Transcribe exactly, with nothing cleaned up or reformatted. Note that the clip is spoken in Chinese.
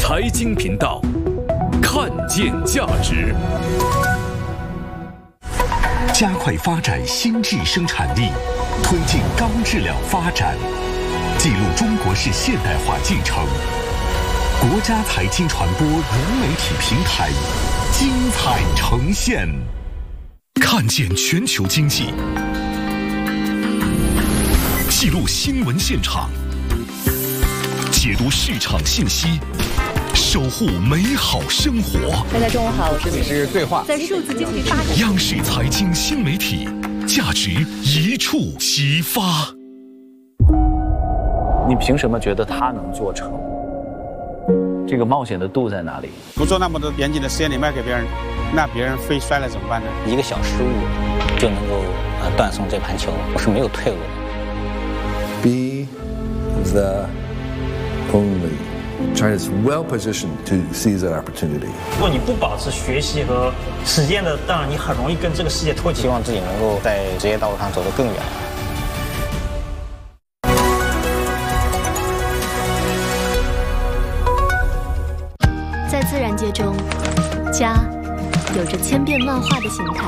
财经频道，看见价值， 加快发展新质生产力，推进高质量发展，记录中国式现代化进程。国家财经传播融媒体平台精彩呈现，看见全球经济，记录新闻现场，解读市场信息，守护美好生活。 大家中午好，我是这是对话。 在数字经济发展， 央视财经新媒体，价值一触即发。 你凭什么觉得他能做成？这个冒险的度在哪里？ 不做那么多严谨的实验，你卖给别人，那别人飞摔了怎么办呢？ 一个小失误就能够呃断送这盘球，我是没有退路的。 Be the only. China is well positioned to seize that opportunity. 如果你不保持学习和实践的，当然你很容易跟这个世界脱节。 希望自己能够在职业道路上走得更远。 在自然界中，家有着千变万化的形态。